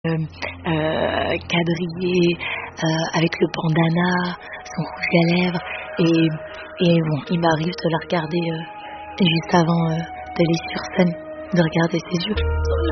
quadrillé, avec le bandana, son rouge à lèvres et bon, il m'arrive de la regarder, juste avant, d'aller sur scène, de regarder ses yeux.